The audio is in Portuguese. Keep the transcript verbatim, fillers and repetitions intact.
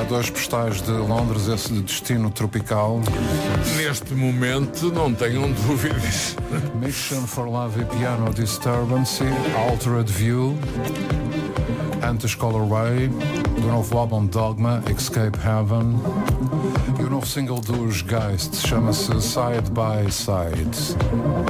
dois postais de Londres, esse de destino tropical. Neste momento, não tenham dúvidas. Mission for Love e Piano Disturbance, Altered View, Anti-Scholar Way, do novo álbum Dogma, Escape Heaven, e o novo single dos Geist chama-se Side by Side.